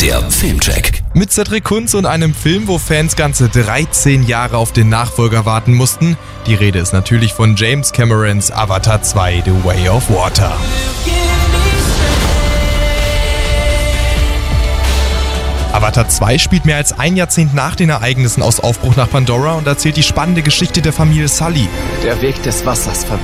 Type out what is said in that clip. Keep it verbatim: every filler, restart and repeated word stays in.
Der Filmcheck. Mit Cedric Kunz und einem Film, wo Fans ganze dreizehn Jahre auf den Nachfolger warten mussten. Die Rede ist natürlich von James Camerons Avatar zwei: The Way of Water. Avatar zwei spielt mehr als ein Jahrzehnt nach den Ereignissen aus Aufbruch nach Pandora und erzählt die spannende Geschichte der Familie Sully. Der Weg des Wassers verbindet